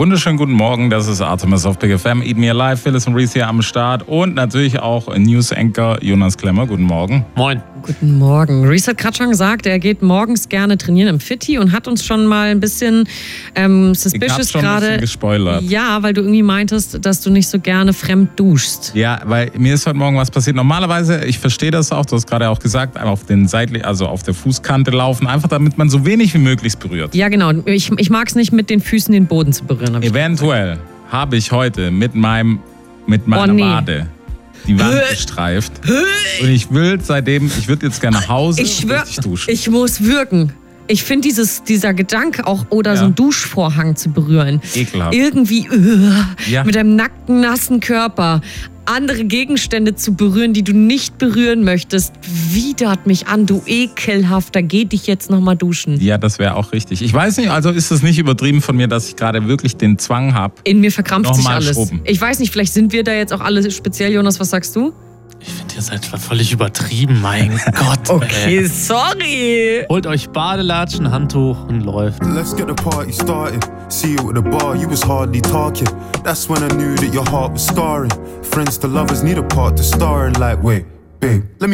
Wunderschönen guten Morgen, das ist Artemis auf Big FM. Eat Me Alive, Phyllis und Reese hier am Start und natürlich auch News-Anchor Jonas Klemmer. Guten Morgen. Moin. Guten Morgen. Reese hat gerade schon gesagt, er geht morgens gerne trainieren im Fitti und hat uns schon mal ein bisschen suspicious gerade. Gespoilert. Ja, weil du irgendwie meintest, dass du nicht so gerne fremd duschst. Ja, weil mir ist heute Morgen was passiert. Normalerweise, ich verstehe das auch, du hast gerade auch gesagt, auf den auf der Fußkante laufen, einfach damit man so wenig wie möglich berührt. Ja, genau. Ich mag es nicht, mit den Füßen den Boden zu berühren. Eventuell habe ich heute mit meiner Wade die Wand gestreift. Und ich würde jetzt gerne nach Hause und richtig duschen. Ich muss wirken. Ich finde dieser Gedanke auch, oder so einen Duschvorhang zu berühren. Ekelhaft. Irgendwie mit einem nackten, nassen Körper andere Gegenstände zu berühren, die du nicht berühren möchtest, widert mich an, du ekelhafter, geh dich jetzt nochmal duschen. Ja, das wäre auch richtig. Ich weiß nicht, also ist es nicht übertrieben von mir, dass ich gerade wirklich den Zwang habe. In mir verkrampft sich alles. Schrubben. Ich weiß nicht, vielleicht sind wir da jetzt auch alle speziell. Jonas, was sagst du? Ich finde, ihr seid völlig übertrieben, mein Gott. Okay, sorry. Holt euch Badelatschen, Handtuch und läuft. Let's get the party started. See you at the bar, you was hardly talking. That's when I knew that your heart was scarring. Friends to lovers need a part to star in, like, wait, babe, let me